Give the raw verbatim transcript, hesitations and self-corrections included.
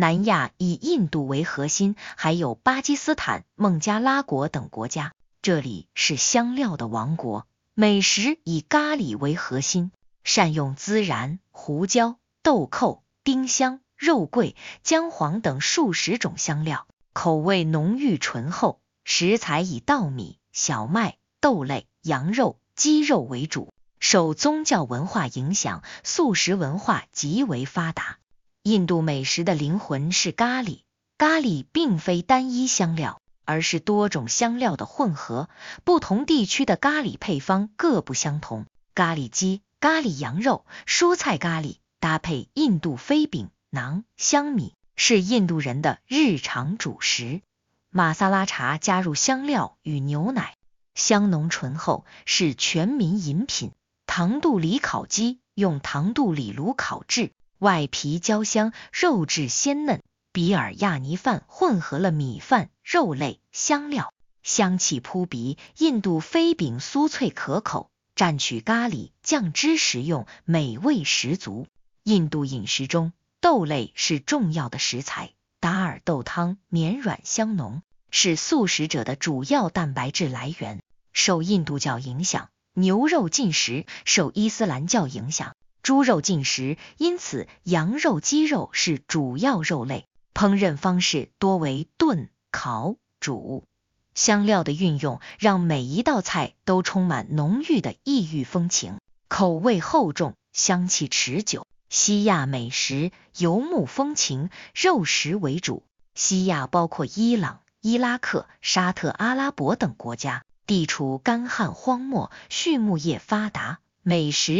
南亚以印度为核心，还有巴基斯坦、孟加拉国等国家，这里是香料的王国。美食以咖喱为核心，善用孜然、胡椒、豆蔻、丁香、肉桂、姜黄等数十种香料，口味浓郁醇厚。食材以稻米、小麦、豆类、羊肉、鸡肉为主。受宗教文化影响，素食文化极为发达。印度美食的灵魂是咖喱，咖喱并非单一香料，而是多种香料的混合，不同地区的咖喱配方各不相同。咖喱鸡、咖喱羊肉、蔬菜咖喱搭配印度飞饼、馕、香米，是印度人的日常主食。玛萨拉茶加入香料与牛奶，香浓醇厚，是全民饮品。糖肚里烤鸡用糖肚里炉烤制，外皮焦香，肉质鲜嫩。比尔亚尼饭混合了米饭、肉类、香料，香气扑鼻。印度飞饼酥脆可口，蘸取咖喱酱汁食用，美味十足。印度饮食中，豆类是重要的食材，达尔豆汤绵软香浓，是素食者的主要蛋白质来源。受印度教影响，牛肉禁食；受伊斯兰教影响，猪肉禁食，因此羊肉、鸡肉是主要肉类。烹饪方式多为炖、烤、煮。香料的运用让每一道菜都充满浓郁的异域风情，口味厚重，香气持久。西亚美食游牧风情，肉食为主。西亚包括伊朗、伊拉克、沙特阿拉伯等国家，地处干旱荒漠，畜牧业发达，美食